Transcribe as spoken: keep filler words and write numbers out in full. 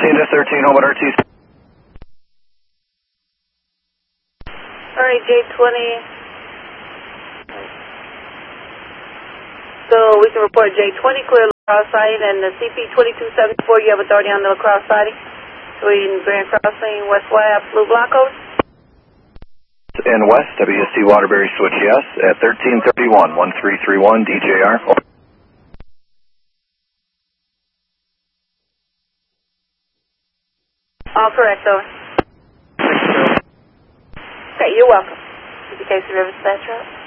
Cedar thirteen, home at R T. All right, J twenty. So we can report J twenty clear lacrosse siding, and the C P twenty-two seventy-four, you have authority on the lacrosse siding between Grand Crossing, West Wab, Blue Blancos. And West, W S T Waterbury switch yes at thirteen thirty-one, one three three one, D J R. All correct, over. Okay, you're welcome. C P K C River Dispatch Route.